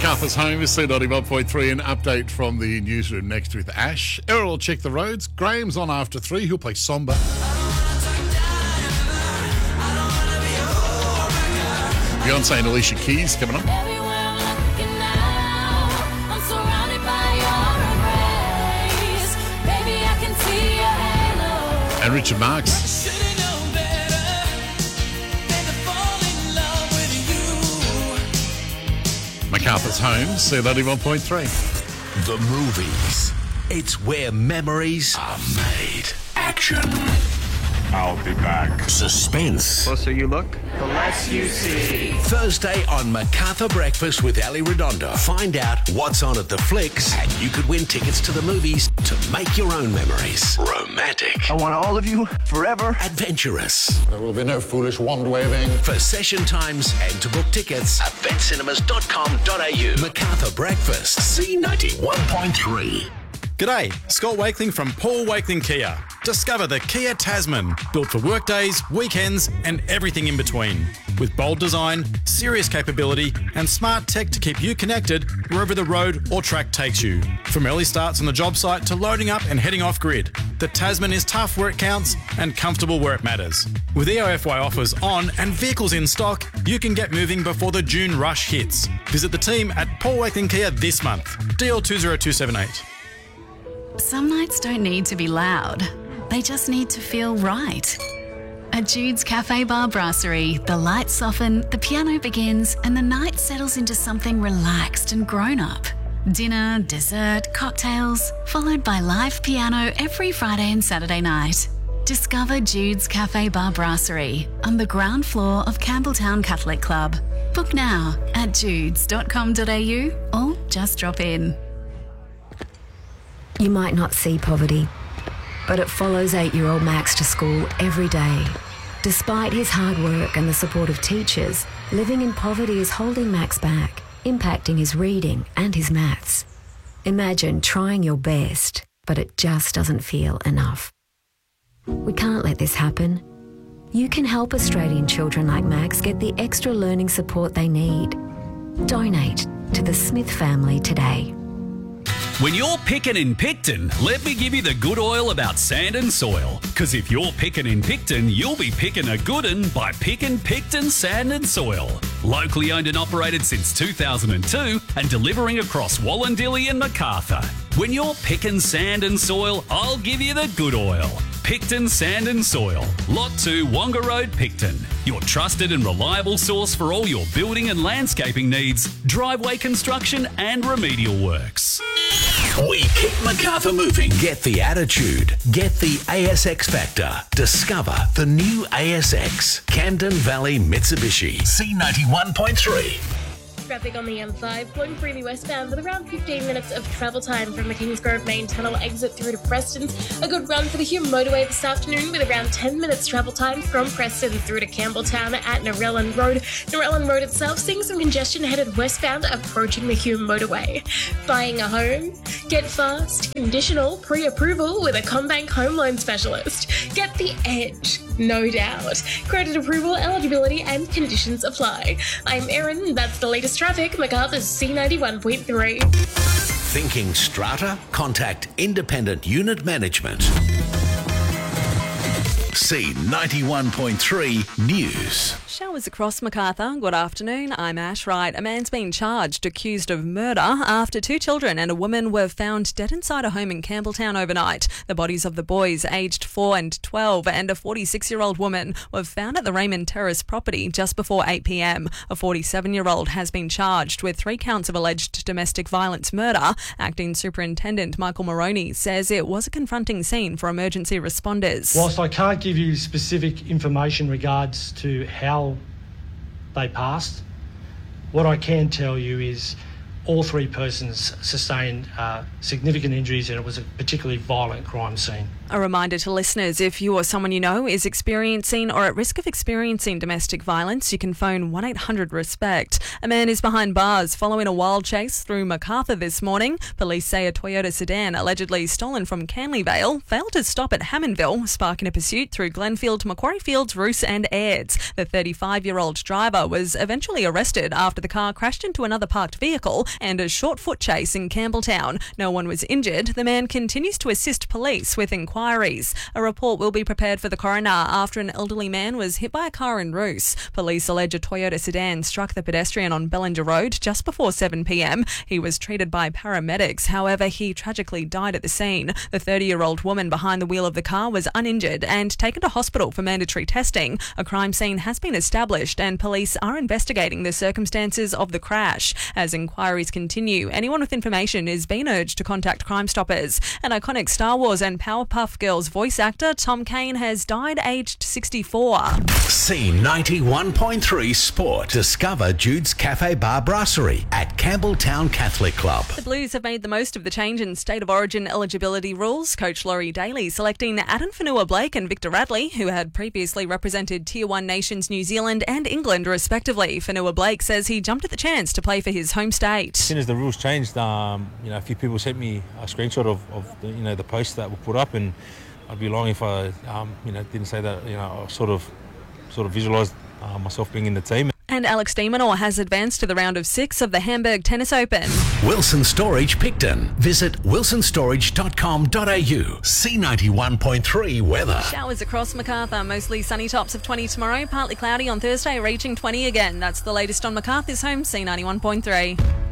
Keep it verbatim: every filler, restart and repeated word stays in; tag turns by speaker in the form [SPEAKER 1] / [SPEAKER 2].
[SPEAKER 1] MacArthur's home is C ninety-one point three. An update from the newsroom next with Ash. Errol will check the roads. Graham's on after three. He'll play Somber. Beyonce and Alicia Keys coming up. And Richard Marx. MacArthur's home, C ninety-one point three.
[SPEAKER 2] The movies. It's where memories are made. Action.
[SPEAKER 3] I'll be back.
[SPEAKER 2] Suspense.
[SPEAKER 4] The closer you look,
[SPEAKER 3] The less you see.
[SPEAKER 2] Thursday on MacArthur Breakfast with Ali Redondo. Find out what's on at the flicks, and you could win tickets to the movies to make your own memories. Romantic.
[SPEAKER 5] I want all of you forever.
[SPEAKER 2] Adventurous.
[SPEAKER 1] There will be no foolish wand waving.
[SPEAKER 2] For session times and to book tickets, event cinemas dot com dot a u. MacArthur Breakfast, C ninety-one point three.
[SPEAKER 6] G'day, Scott Wakeling from Paul Wakeling Kia. Discover the Kia Tasman, built for workdays, weekends and everything in between. With bold design, serious capability and smart tech to keep you connected wherever the road or track takes you. From early starts on the job site to loading up and heading off grid, the Tasman is tough where it counts and comfortable where it matters. With E O F Y offers on and vehicles in stock, you can get moving before the June rush hits. Visit the team at Paul Wakeling Kia this month. D L two zero two seven eight.
[SPEAKER 7] Some nights don't need to be loud. They just need to feel right. At Jude's Cafe Bar Brasserie, the lights soften, the piano begins, and the night settles into something relaxed and grown-up. Dinner, dessert, cocktails, followed by live piano every Friday and Saturday night. Discover Jude's Cafe Bar Brasserie on the ground floor of Campbelltown Catholic Club. Book now at judes dot com dot a u or just drop in.
[SPEAKER 8] You might not see poverty, but it follows eight-year-old Max to school every day. Despite his hard work and the support of teachers, living in poverty is holding Max back, impacting his reading and his maths. Imagine trying your best, but it just doesn't feel enough. We can't let this happen. You can help Australian children like Max get the extra learning support they need. Donate to the Smith family today.
[SPEAKER 9] When you're picking in Picton, let me give you the good oil about sand and soil. Because if you're picking in Picton, you'll be picking a good un by picking Picton Sand and Soil. Locally owned and operated since two thousand two and delivering across Wallandilly and MacArthur. When you're picking sand and soil, I'll give you the good oil. Picton Sand and Soil, Lot two, Wonga Road, Picton. Your trusted and reliable source for all your building and landscaping needs, driveway construction and remedial works.
[SPEAKER 2] We keep MacArthur moving. Get the attitude. Get the A S X factor. Discover the new A S X. Camden Valley Mitsubishi. C ninety-one point three.
[SPEAKER 10] Traffic on the M five, flowing freely westbound with around fifteen minutes of travel time from the Kingsgrove Main Tunnel exit through to Preston. A good run for the Hume Motorway this afternoon with around ten minutes travel time from Preston through to Campbelltown at Narellan Road. Narellan Road itself seeing some congestion headed westbound approaching the Hume Motorway. Buying a home? Get fast, conditional, pre-approval with a CommBank home loan specialist. Get the edge, no doubt. Credit approval, eligibility and conditions apply. I'm Erin, that's the latest traffic, MacArthur's C ninety-one point three.
[SPEAKER 2] Thinking strata? Contact Independent Unit Management. C ninety-one point three News.
[SPEAKER 11] Showers across MacArthur. Good afternoon. I'm Ash Wright. A man's been charged, accused of murder after two children and a woman were found dead inside a home in Campbelltown overnight. The bodies of the boys, aged four and twelve, and a forty-six-year-old woman were found at the Raymond Terrace property just before eight p.m. A forty-seven-year-old has been charged with three counts of alleged domestic violence murder. Acting Superintendent Michael Moroney says it was a confronting scene for emergency responders.
[SPEAKER 12] Whilst I can't give you specific information regards to how they passed, what I can tell you is all three persons sustained uh, significant injuries and it was a particularly violent crime scene.
[SPEAKER 11] A reminder to listeners, if you or someone you know is experiencing or at risk of experiencing domestic violence, you can phone one eight hundred RESPECT. A man is behind bars following a wild chase through Macarthur this morning. Police say a Toyota sedan allegedly stolen from Canleyvale failed to stop at Hammondville, sparking a pursuit through Glenfield, Macquarie Fields, Roos and Airds. The thirty-five-year-old driver was eventually arrested after the car crashed into another parked vehicle and a short foot chase in Campbelltown. No one was injured. The man continues to assist police with inquiries. A report will be prepared for the coroner after an elderly man was hit by a car in Roos. Police allege a Toyota sedan struck the pedestrian on Bellinger Road just before seven p m. He was treated by paramedics. However, he tragically died at the scene. The thirty-year-old woman behind the wheel of the car was uninjured and taken to hospital for mandatory testing. A crime scene has been established and police are investigating the circumstances of the crash. As inquiries continue, anyone with information is being urged to contact Crime Stoppers. An iconic Star Wars and Powerpuff Girls voice actor Tom Kane has died aged sixty-four.
[SPEAKER 2] C ninety-one point three Sport. Discover Jude's Cafe Bar Brasserie at Campbelltown Catholic Club.
[SPEAKER 11] The Blues have made the most of the change in state of origin eligibility rules. Coach Laurie Daly selecting Adam Fanua-Blake and Victor Radley, who had previously represented Tier one nations New Zealand and England respectively. Fanua-Blake says he jumped at the chance to play for his home state.
[SPEAKER 4] As soon as the rules changed, um, you know, a few people sent me a screenshot of, of the, you know, the posts that were put up, and I'd be lying if I, um, you know, didn't say that. You know, I sort of, sort of visualised uh, myself being in the team.
[SPEAKER 11] And Alex de Minaur has advanced to the round of six of the Hamburg Tennis Open.
[SPEAKER 2] Wilson Storage Picton. Visit wilson storage dot com dot a u. C ninety-one point three weather.
[SPEAKER 11] Showers across Macarthur, mostly sunny, tops of twenty tomorrow, partly cloudy on Thursday, reaching twenty again. That's the latest on Macarthur's home, C ninety-one point three.